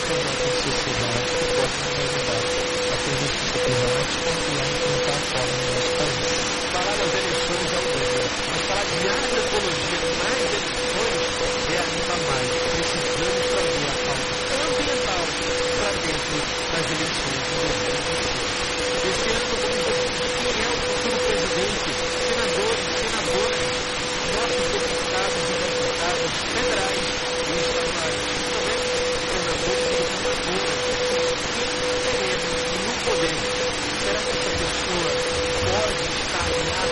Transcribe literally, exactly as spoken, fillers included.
tornar com sociedade que possa nos ajudar a ter justiça climática e a implantar a forma no nosso país. Falar das eleições é um dever, mas falar de áreas